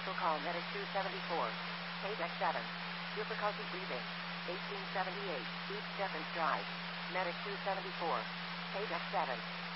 Local call Medic 274. Paydeck 7. Difficulty breathing. 1878 East Stephens Drive. Medic 274. Paydeck 7.